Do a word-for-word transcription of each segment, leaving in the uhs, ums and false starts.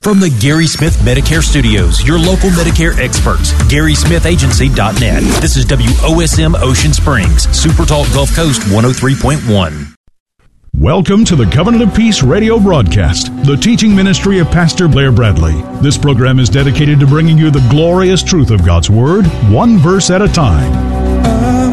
From the Gary Smith Medicare Studios, your local Medicare experts, Gary Smith Agency dot net. This is W O S M Ocean Springs, Super Talk Gulf Coast one oh three point one. Welcome to the Covenant of Peace radio broadcast, the teaching ministry of Pastor Blair Bradley. This program is dedicated to bringing you the glorious truth of God's Word, one verse at a time. A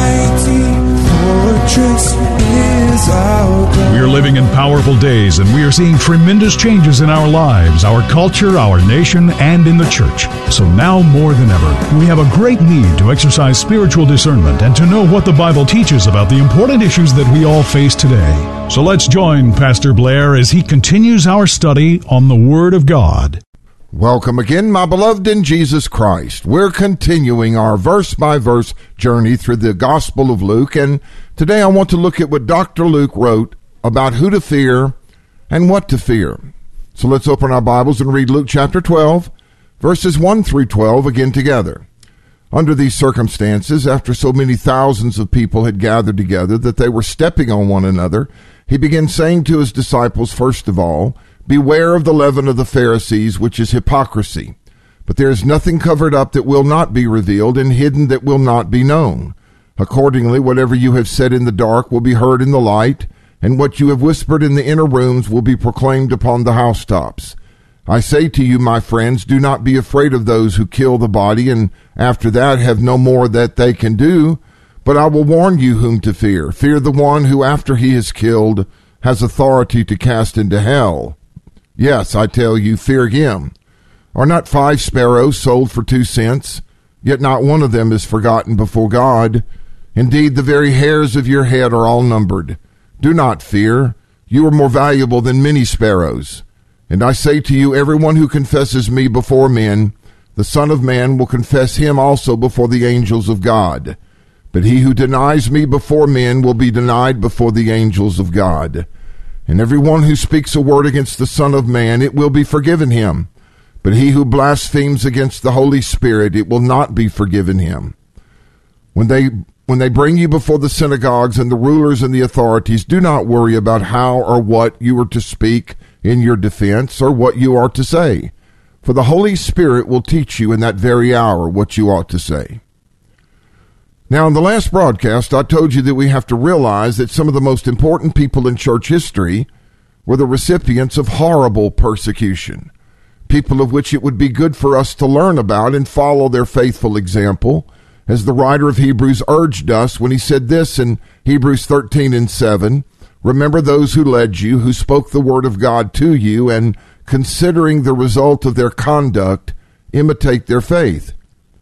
mighty fortress is our God. We are living in powerful days, and we are seeing tremendous changes in our lives, our culture, our nation, and in the church. So now more than ever, we have a great need to exercise spiritual discernment and to know what the Bible teaches about the important issues that we all face today. So let's join Pastor Blair as he continues our study on the Word of God. Welcome again, my beloved in Jesus Christ. We're continuing our verse-by-verse journey through the Gospel of Luke, and today I want to look at what Doctor Luke wrote about who to fear and what to fear. So let's open our Bibles and read Luke chapter twelve, verses one through twelve again together. Under these circumstances, after so many thousands of people had gathered together that they were stepping on one another, he began saying to his disciples, first of all, "Beware of the leaven of the Pharisees, which is hypocrisy. But there is nothing covered up that will not be revealed, and hidden that will not be known. Accordingly, whatever you have said in the dark will be heard in the light, and what you have whispered in the inner rooms will be proclaimed upon the housetops. I say to you, my friends, do not be afraid of those who kill the body, and after that have no more that they can do. But I will warn you whom to fear. Fear the one who, after he is killed, has authority to cast into hell. Yes, I tell you, fear him. Are not five sparrows sold for two cents? Yet not one of them is forgotten before God. Indeed, the very hairs of your head are all numbered. Do not fear. You are more valuable than many sparrows. And I say to you, everyone who confesses me before men, the Son of Man will confess him also before the angels of God. But he who denies me before men will be denied before the angels of God. And everyone who speaks a word against the Son of Man, it will be forgiven him. But he who blasphemes against the Holy Spirit, it will not be forgiven him. When they when they bring you before the synagogues and the rulers and the authorities, do not worry about how or what you are to speak in your defense or what you are to say. For the Holy Spirit will teach you in that very hour what you ought to say." Now, in the last broadcast, I told you that we have to realize that some of the most important people in church history were the recipients of horrible persecution, people of which it would be good for us to learn about and follow their faithful example, as the writer of Hebrews urged us when he said this in Hebrews thirteen and seven, "Remember those who led you, who spoke the word of God to you, and considering the result of their conduct, imitate their faith."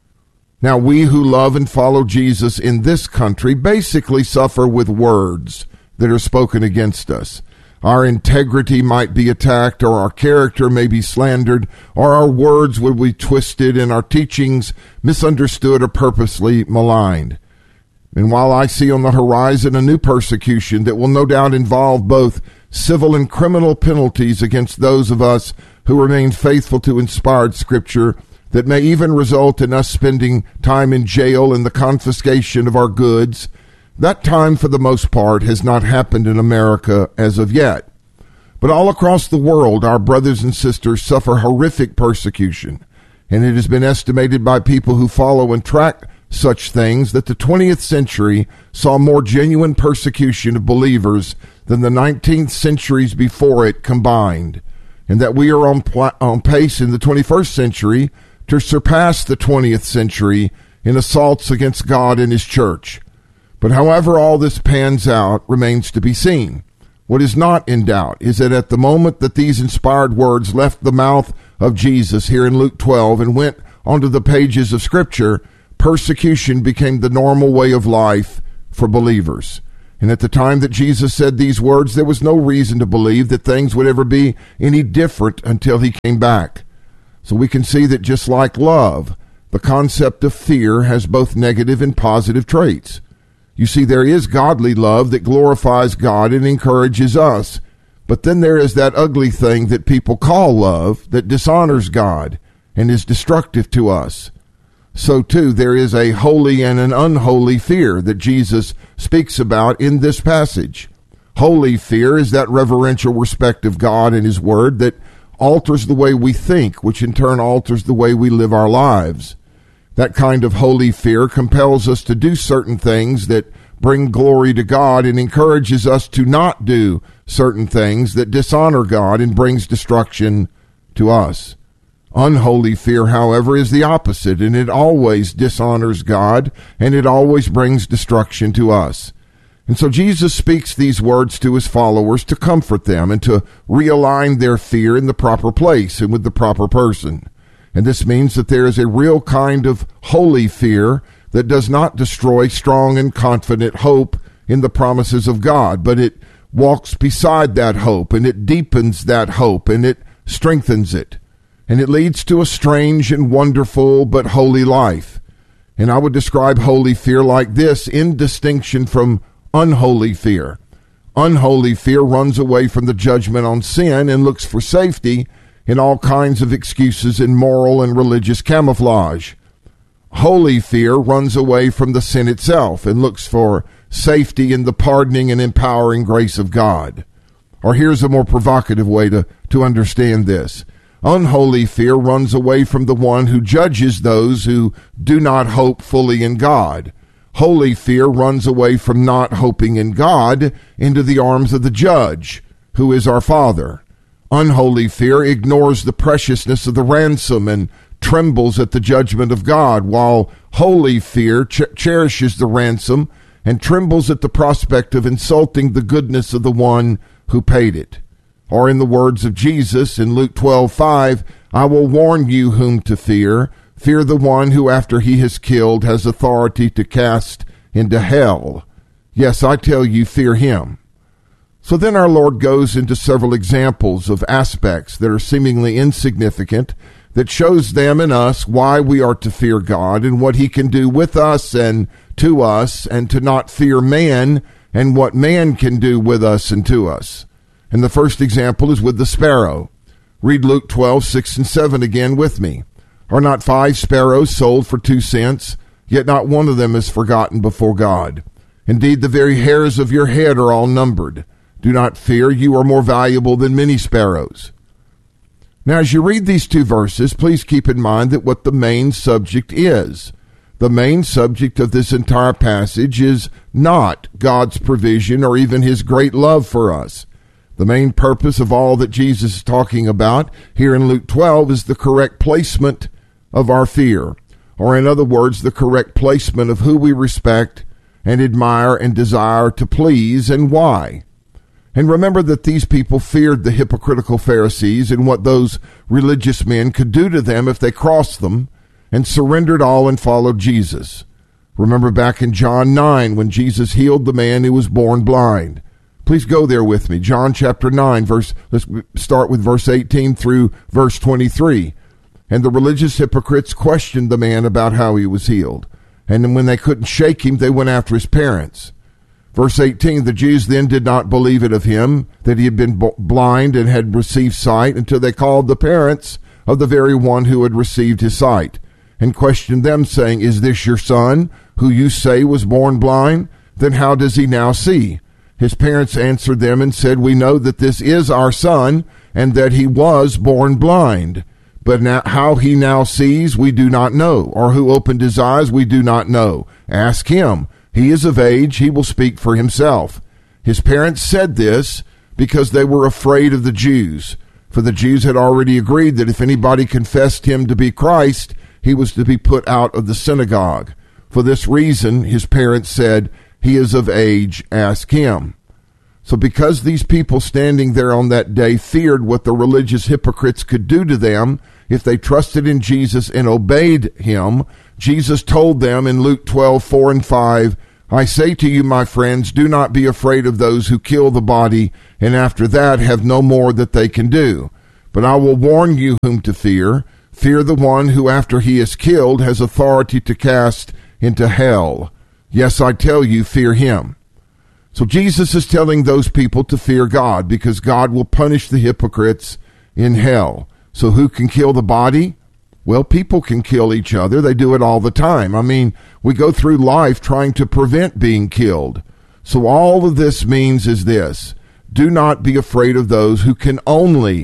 Now, we who love and follow Jesus in this country basically suffer with words that are spoken against us. Our integrity might be attacked, or our character may be slandered, or our words will be twisted and our teachings misunderstood or purposely maligned. And while I see on the horizon a new persecution that will no doubt involve both civil and criminal penalties against those of us who remain faithful to inspired Scripture, that may even result in us spending time in jail and the confiscation of our goods, that time for the most part has not happened in America as of yet. But all across the world, our brothers and sisters suffer horrific persecution, and it has been estimated by people who follow and track such things that the twentieth century saw more genuine persecution of believers than the nineteenth centuries before it combined, and that we are on, pl- on pace in the twenty-first century to surpass the twentieth century in assaults against God and his church. But however all this pans out remains to be seen. What is not in doubt is that at the moment that these inspired words left the mouth of Jesus here in Luke twelve and went onto the pages of Scripture, persecution became the normal way of life for believers. And at the time that Jesus said these words, there was no reason to believe that things would ever be any different until he came back. So we can see that just like love, the concept of fear has both negative and positive traits. You see, there is godly love that glorifies God and encourages us. But then there is that ugly thing that people call love that dishonors God and is destructive to us. So too, there is a holy and an unholy fear that Jesus speaks about in this passage. Holy fear is that reverential respect of God and his word that alters the way we think, which in turn alters the way we live our lives. That kind of holy fear compels us to do certain things that bring glory to God and encourages us to not do certain things that dishonor God and brings destruction to us. Unholy fear, however, is the opposite, and it always dishonors God, and it always brings destruction to us. And so Jesus speaks these words to his followers to comfort them and to realign their fear in the proper place and with the proper person. And this means that there is a real kind of holy fear that does not destroy strong and confident hope in the promises of God, but it walks beside that hope, and it deepens that hope, and it strengthens it. And it leads to a strange and wonderful but holy life. And I would describe holy fear like this in distinction from unholy fear. Unholy fear runs away from the judgment on sin and looks for safety in all kinds of excuses in moral and religious camouflage. Holy fear runs away from the sin itself and looks for safety in the pardoning and empowering grace of God. Or here's a more provocative way to, to understand this. Unholy fear runs away from the one who judges those who do not hope fully in God. Holy fear runs away from not hoping in God into the arms of the judge, who is our Father. Unholy fear ignores the preciousness of the ransom and trembles at the judgment of God, while holy fear ch- cherishes the ransom and trembles at the prospect of insulting the goodness of the one who paid it. Or in the words of Jesus in Luke twelve five, I will warn you whom to fear. Fear the one who after he has killed has authority to cast into hell. Yes, I tell you, fear him. So then our Lord goes into several examples of aspects that are seemingly insignificant that shows them and us why we are to fear God and what he can do with us and to us, and to not fear man and what man can do with us and to us. And the first example is with the sparrow. Read Luke twelve six and seven again with me. Are not five sparrows sold for two cents? Yet not one of them is forgotten before God. Indeed, the very hairs of your head are all numbered. Do not fear, you are more valuable than many sparrows. Now, as you read these two verses, please keep in mind that what the main subject is. The main subject of this entire passage is not God's provision or even his great love for us. The main purpose of all that Jesus is talking about here in Luke twelve is the correct placement of our fear, or in other words, the correct placement of who we respect and admire and desire to please and why. And remember that these people feared the hypocritical Pharisees and what those religious men could do to them if they crossed them, and surrendered all and followed Jesus. Remember back in John nine when Jesus healed the man who was born blind. Please go there with me. John chapter nine, verse, let's start with verse eighteen through verse twenty-three. And the religious hypocrites questioned the man about how he was healed. And then when they couldn't shake him, they went after his parents. Verse eighteen, the Jews then did not believe it of him, that he had been b- blind and had received sight, until they called the parents of the very one who had received his sight, and questioned them, saying, is this your son, who you say was born blind? Then how does he now see? His parents answered them and said, we know that this is our son, and that he was born blind. But now, how he now sees, we do not know, or who opened his eyes, we do not know. Ask him. He is of age, he will speak for himself. His parents said this because they were afraid of the Jews, for the Jews had already agreed that if anybody confessed him to be Christ, he was to be put out of the synagogue. For this reason, his parents said, he is of age, ask him. So because these people standing there on that day feared what the religious hypocrites could do to them if they trusted in Jesus and obeyed him, Jesus told them in Luke twelve four and five, I say to you, my friends, do not be afraid of those who kill the body, and after that have no more that they can do. But I will warn you whom to fear. Fear the one who after he is killed has authority to cast into hell. Yes, I tell you, fear him. So Jesus is telling those people to fear God, because God will punish the hypocrites in hell. So who can kill the body? Well, people can kill each other. They do it all the time. I mean, we go through life trying to prevent being killed. So all of this means is this: do not be afraid of those who can only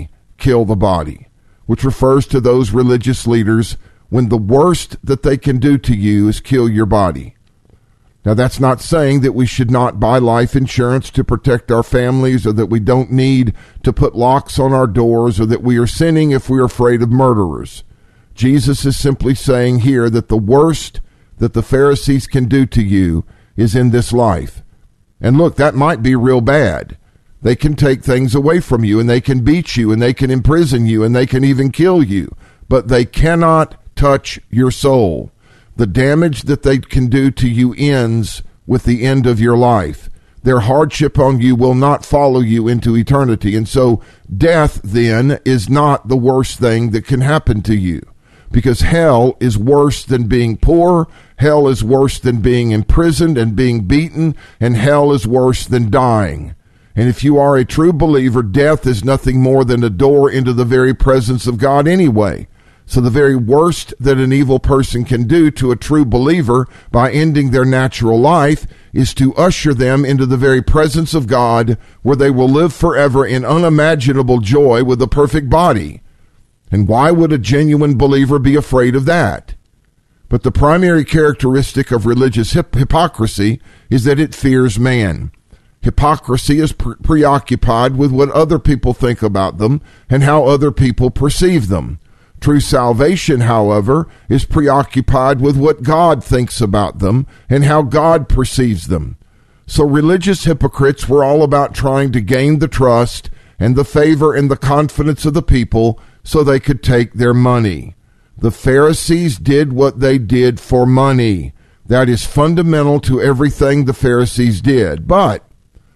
kill the body, which refers to those religious leaders when the worst that they can do to you is kill your body. Now, that's not saying that we should not buy life insurance to protect our families, or that we don't need to put locks on our doors, or that we are sinning if we're afraid of murderers. Jesus is simply saying here that the worst that the Pharisees can do to you is in this life. And look, that might be real bad. They can take things away from you, and they can beat you, and they can imprison you, and they can even kill you, but they cannot touch your soul. The damage that they can do to you ends with the end of your life. Their hardship on you will not follow you into eternity. And so death then is not the worst thing that can happen to you, because hell is worse than being poor. Hell is worse than being imprisoned and being beaten, and hell is worse than dying. And if you are a true believer, death is nothing more than a door into the very presence of God anyway. So the very worst that an evil person can do to a true believer by ending their natural life is to usher them into the very presence of God, where they will live forever in unimaginable joy with a perfect body. And why would a genuine believer be afraid of that? But the primary characteristic of religious hip- hypocrisy is that it fears man. Hypocrisy is pre- preoccupied with what other people think about them and how other people perceive them. True salvation, however, is preoccupied with what God thinks about them and how God perceives them. So religious hypocrites were all about trying to gain the trust and the favor and the confidence of the people so they could take their money. The Pharisees did what they did for money. That is fundamental to everything the Pharisees did. But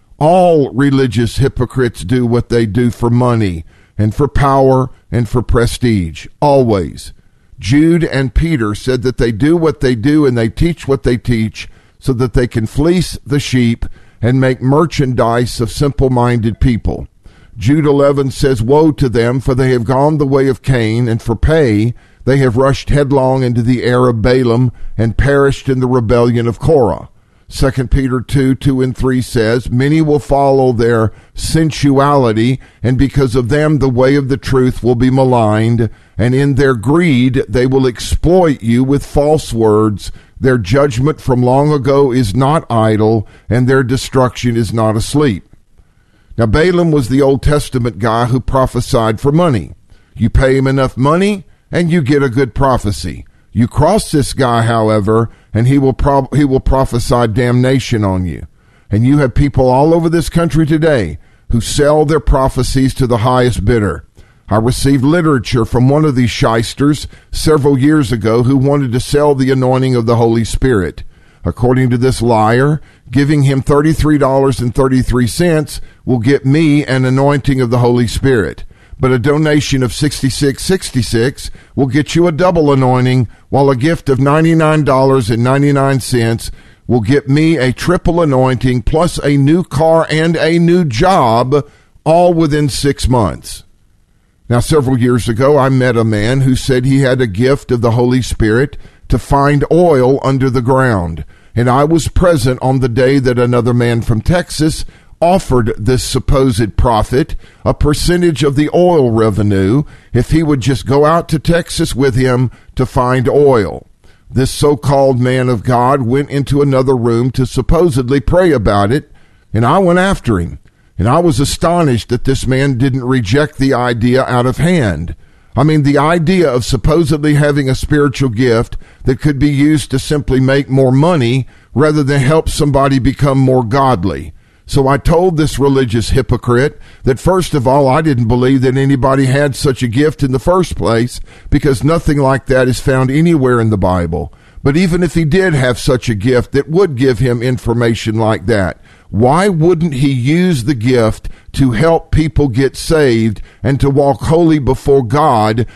all religious hypocrites do what they do for money and for power and for prestige, always. Jude and Peter said that they do what they do and they teach what they teach so that they can fleece the sheep and make merchandise of simple-minded people. Jude eleven says, "Woe to them, for they have gone the way of Cain, and for pay they have rushed headlong into the error of Balaam and perished in the rebellion of Korah." Second Peter two, two and three says, "Many will follow their sensuality, and because of them the way of the truth will be maligned, and in their greed they will exploit you with false words. Their judgment from long ago is not idle, and their destruction is not asleep." Now, Balaam was the Old Testament guy who prophesied for money. You pay him enough money, and you get a good prophecy. You cross this guy, however, and he will prob- he will prophesy damnation on you. And you have people all over this country today who sell their prophecies to the highest bidder. I received literature from one of these shysters several years ago who wanted to sell the anointing of the Holy Spirit. According to this liar, giving him thirty-three dollars and thirty-three cents will get me an anointing of the Holy Spirit. But a donation of sixty-six dollars and sixty-six cents will get you a double anointing, while a gift of ninety-nine dollars and ninety-nine cents will get me a triple anointing plus a new car and a new job, all within six months. Now, several years ago, I met a man who said he had a gift of the Holy Spirit to find oil under the ground. And I was present on the day that another man from Texas offered this supposed prophet a percentage of the oil revenue if he would just go out to Texas with him to find oil. This so-called man of God went into another room to supposedly pray about it, and I went after him. And I was astonished that this man didn't reject the idea out of hand. I mean, the idea of supposedly having a spiritual gift that could be used to simply make more money rather than help somebody become more godly. So I told this religious hypocrite that, first of all, I didn't believe that anybody had such a gift in the first place, because nothing like that is found anywhere in the Bible. But even if he did have such a gift that would give him information like that, why wouldn't he use the gift to help people get saved and to walk holy before God